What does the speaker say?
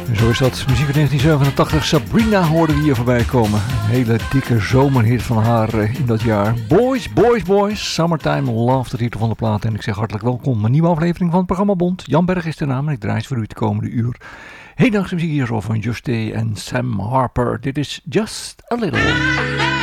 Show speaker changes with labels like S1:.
S1: Zo is dat. Muziek uit 1987. Sabrina hoorden we hier voorbij komen. Een hele dikke zomerhit van haar in dat jaar. Boys, Boys, Boys. Summertime Love, de titel van de plaat. En ik zeg hartelijk welkom. Een nieuwe aflevering van het programma Bond. Jan Berg is de naam en ik draai voor u het komende uur. Hedendaagse muziek hier zo van Justé en Sam Harper. Dit is Just a Little.